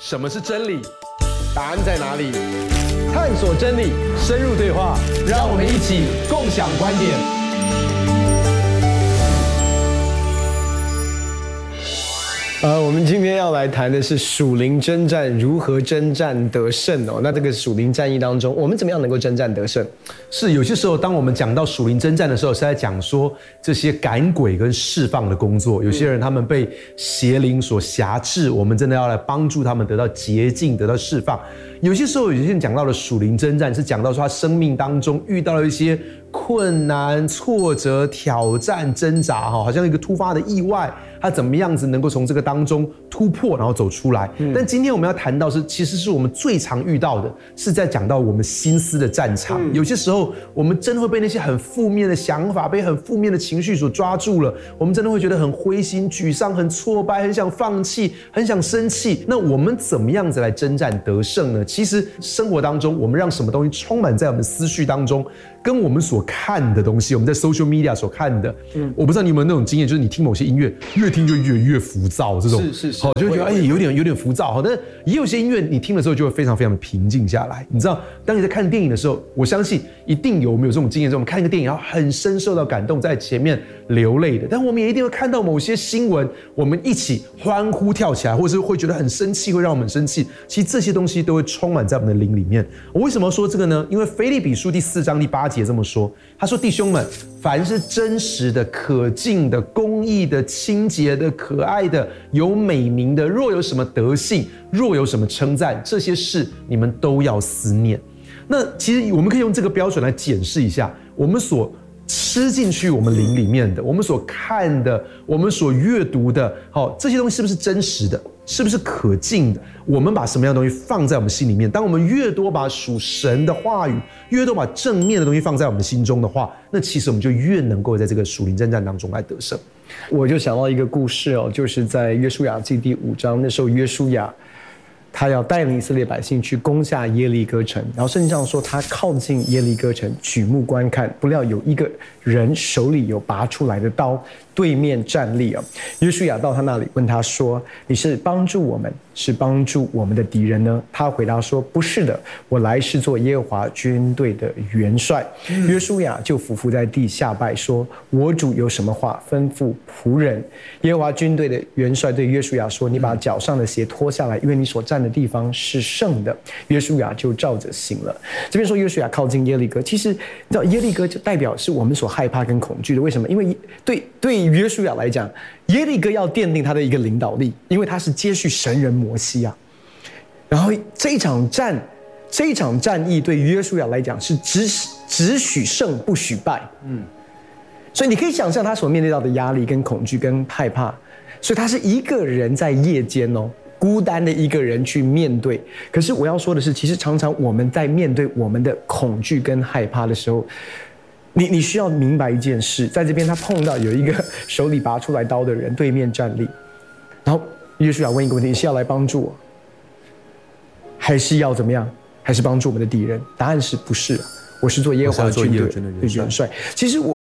什么是真理？答案在哪里？探索真理，深入对话，让我们一起共享观点。我们今天要来谈的是属灵征战如何征战得胜哦。那这个属灵战役当中，我们怎么样能够征战得胜？ 是有些时候，当我们讲到属灵征战的时候，是在讲说这些赶鬼跟释放的工作。有些人他们被邪灵所辖制，我们真的要来帮助他们得到洁净，得到释放。有些时候，有些人讲到的属灵征战，是讲到说他生命当中遇到了一些困难、挫折、挑战、挣扎，好像一个突发的意外，他怎么样子能够从这个当中突破，然后走出来。但今天我们要谈到是，其实是我们最常遇到的，是在讲到我们心思的战场。有些时候，我们真的会被那些很负面的想法、被很负面的情绪所抓住了，我们真的会觉得很灰心、沮丧、很挫败、很想放弃、很想生气。那我们怎么样子来征战得胜呢？其实生活当中，我们让什么东西充满在我们思绪当中，跟我们所看的东西，我们在 social media 所看的，我不知道你有没有那种经验，就是你听某些音乐，越听就越浮躁，这种是， 好，就会觉得有点浮躁。好，但也有些音乐你听了之后就会非常非常的平静下来。你知道，当你在看电影的时候，我相信一定有没有这种经验，就是我们看一个电影，然后很深受到感动，在前面流泪的。但我们也一定会看到某些新闻，我们一起欢呼跳起来，或是会觉得很生气，会让我们很生气。其实这些东西都会充满在我们的灵里面。我为什么要说这个呢？因为腓立比书第4章第8节这么说，他说：“弟兄们，凡是真实的、可敬的、公义的、清洁的、可爱的、有美名的，若有什么德性，若有什么称赞，这些事你们都要思念。”那其实我们可以用这个标准来检视一下，我们所吃进去我们灵里面的，我们所看的，我们所阅读的，这些东西是不是真实的？是不是可敬的？我们把什么样的东西放在我们心里面？当我们越多把属神的话语，越多把正面的东西放在我们心中的话，那其实我们就越能够在这个属灵征战当中来得胜。 我就想到一个故事哦，就是在约书亚记第5章，那时候约书亚他要带领以色列百姓去攻下耶利哥城，然后圣经上说他靠近耶利哥城，举目观看，不料有一个人手里有拔出来的刀，对面站立啊。约书亚到他那里问他说：“你是帮助我们，是帮助我们的敌人呢？”他回答说：“不是的，我来是做耶和华军队的元帅。”约书亚就俯伏在地下拜说：“我主有什么话吩咐仆人？”耶和华军队的元帅对约书亚说：“你把脚上的鞋脱下来，因为你所站的地方是圣的。”约书亚就照着行了。这边说约书亚靠近耶利哥，其实你知道耶利哥就代表是我们所害怕跟恐惧的。为什么？因为对约书亚来讲，耶利哥要奠定他的一个领导力，因为他是接续神人摩西啊。然后这一场战役对约书亚来讲是只许胜不许败。所以你可以想象他所面对到的压力跟恐惧跟害怕，所以他是一个人在夜间孤单的一个人去面对。可是我要说的是，其实常常我们在面对我们的恐惧跟害怕的时候，你需要明白一件事，在这边他碰到有一个手里拔出来刀的人对面站立，然后约书亚问一个问题：你是要来帮助我，还是要怎么样？还是帮助我们的敌人？答案是不是。我是做耶和华军队的元帅。其实